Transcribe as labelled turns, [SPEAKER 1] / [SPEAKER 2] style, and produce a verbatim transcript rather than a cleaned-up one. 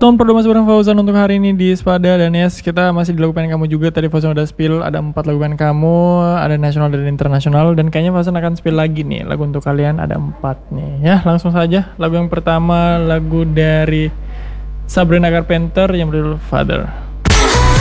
[SPEAKER 1] teman berdua masih bareng Fauzan untuk hari ini di Spada. Dan yes, kita masih di lagu pengen kamu juga. Tadi Fauzan udah spill ada empat lagu pengen kamu, ada nasional dan internasional. Dan kayaknya Fauzan akan spill lagi nih lagu untuk kalian, ada empat nih. Ya langsung saja, lagu yang pertama lagu dari Sabrina Carpenter yang berjudul Father.